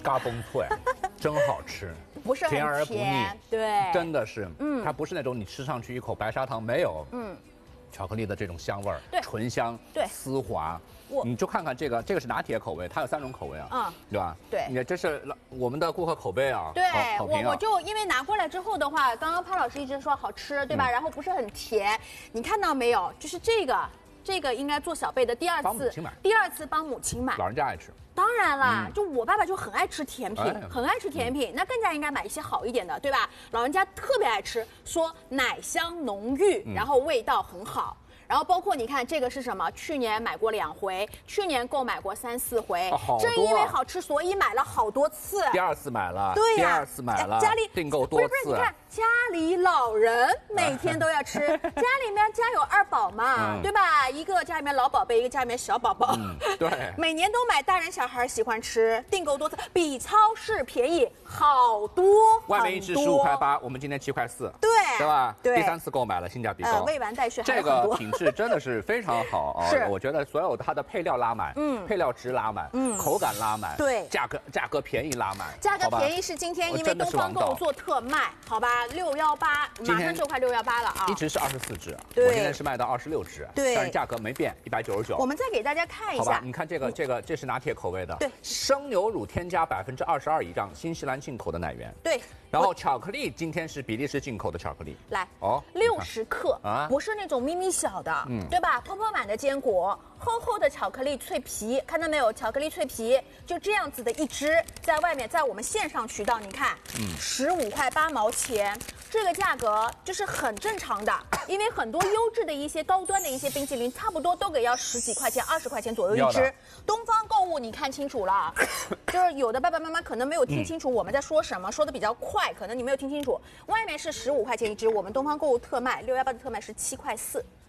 嘎嘣脆，真好吃， 不是很甜而不腻， 对， 真的是，它不是那种你吃上去一口白砂糖没有，巧克力的这种香味儿， 对， 醇香， 对， 丝滑。你就看看这个是拿铁口味，它有3种口味啊，对吧？ 对， 你这是我们的顾客口碑啊， 对， 我我就因为拿过来之后的话，刚刚潘老师一直说好吃，对吧？然后不是很甜，你看到没有？就是这个应该做小贝的第二次帮母亲买， 老人家爱吃。 当然啦，就我爸爸就很爱吃甜品，很爱吃甜品，那更加应该买一些好一点的，对吧？老人家特别爱吃，说奶香浓郁，然后味道很好。然后包括你看这个是什么？去年买过2回，去年购买过3、4回，正因为好吃，所以买了好多次。 第2次买了， 对呀， 第2次买了， 家里订购多次。 不是，你看家里老人每天都要吃，家里面家有2宝嘛，对吧？一个家里面老宝贝，一个家里面小宝宝， 对， 每年都买，大人小孩喜欢吃，订购多次，比超市便宜好多。 外面一只15块8，我们今天7块4，对吧？ 对， 第3次购买了，性价比高， 未完待续， 这个品质真的是非常好啊！ 是， 我觉得所有它的配料拉满，配料值拉满，口感拉满， 对， 价格便宜拉满， 价格便宜是今天因为东方购物做特卖，好吧，618，马上就快618了啊！ 一直是24只， 对， 我今天是卖到26只， 对， 但是价格没变，199。 我们再给大家看一下， 好吧，你看这是拿铁口味的， 对， 生牛乳添加22%以上，新西兰进口的奶源， 对。 然后巧克力今天是比利时进口的巧克力， 来60克啊，不是那种咪咪小的，对吧？泡泡满的坚果，厚厚的巧克力脆皮，看到没有？巧克力脆皮就这样子的一支，在外面，在我们线上渠道，你看，15块8毛钱，这个价格就是很正常的，因为很多优质的一些高端的一些冰淇淋，差不多都给要10几块钱、20块钱左右一支。东方购物你看清楚了，就是有的爸爸妈妈可能没有听清楚我们在说什么，说的比较快，可能你没有听清楚。外面是15块钱一支，我们东方购物特卖618的特卖是7块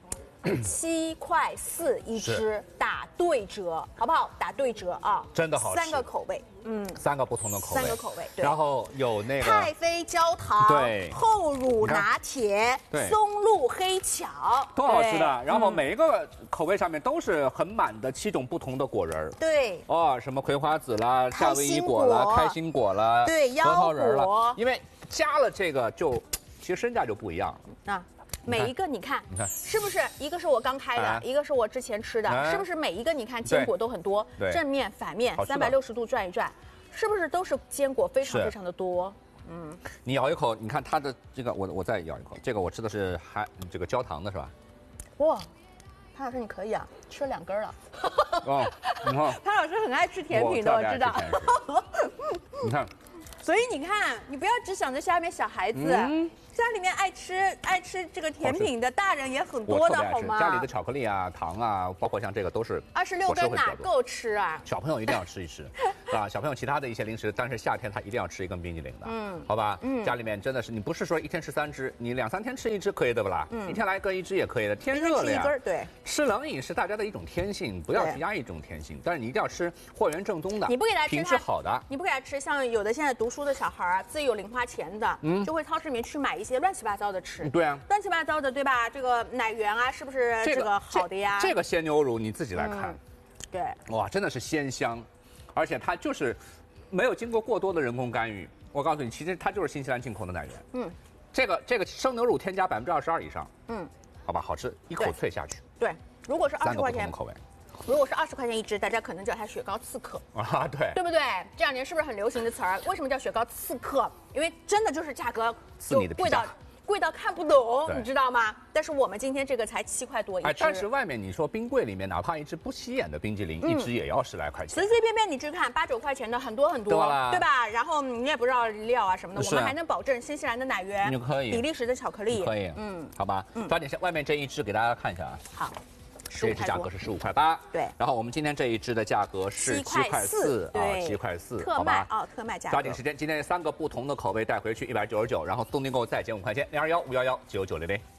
4，7块4一支，打对折，好不好？打对折啊， 真的好吃。 3个口味 ，3个不同的口味 ，3个口味，对。 然后有那个太妃焦糖， 对， 厚乳拿铁， 对， 松露黑巧， 都好吃的。然后每一个口味上面都是很满的7种不同的果仁， 对， 什么葵花籽啦、夏威夷果啦、开心果啦， 对， 核桃仁了，因为加了这个其实身价就不一样了。 每一个你看，是不是一个是我刚开的，一个是我之前吃的，是不是每一个你看坚果都很多，正面反面360度转一转，是不是都是坚果非常非常的多？ 你咬一口，你看它的这个，我再咬一口，这个我吃的是这个焦糖的是吧？ 哇，潘老师你可以啊，吃了2根了。 你看， 潘老师很爱吃甜品的，我知道。 你看。 所以你看，你不要只想着下面小孩子，家里面爱吃这个甜品的大人也很多的，好吗？ 家里的巧克力啊、糖啊，包括像这个都是 26根哪够吃啊？ 小朋友一定要吃一吃，啊，小朋友其他的一些零食，但是夏天他一定要吃一根冰激凌的，好吧？家里面真的是你不是说一天吃3支，你2、3天吃1支可以的不啦？一天来个1支也可以的，天热了呀。 对， 吃冷饮是大家的一种天性，不要去压抑这种天性，但是你一定要吃货源正宗的， 你不给他吃品质好的， 你不给他吃，像有的现在读书的小孩啊，自己有零花钱的，就会超市里面去买一些乱七八糟的吃。 对啊， 乱七八糟的，对吧？这个奶源啊，是不是这个好的呀？ 这个鲜牛乳你自己来看， 对， 哇，真的是鲜香，而且它就是没有经过过多的人工干预。我告诉你，其实它就是新西兰进口的奶源。这个生牛乳添加22%以上，好吧，好吃，一口脆下去。 对，如果是20块钱口味。 如果是20块钱一支，大家可能叫它雪糕刺客啊，对不对？这2年是不是很流行的词儿？为什么叫雪糕刺客？因为真的就是价格就贵到看不懂，你知道吗？但是我们今天这个才7块多一支。 但是外面你说冰柜里面哪怕一支不起眼的冰激凌，一支也要10来块钱。 随随便便你去看8、9块钱的很多很多，对吧？然后你也不知道料啊什么的，我们还能保证新西兰的奶源， 你可以， 比利时的巧克力可以，好吧，抓紧外面这一支给大家看一下啊。 好。 这一支价格是15块8， 对。 然后我们今天这一支的价格是7块4， 对 ，7块4， 特卖啊，特卖价格。 抓紧时间，今天3个不同的口味带回去199，然后东订购再减5块钱，0215119900。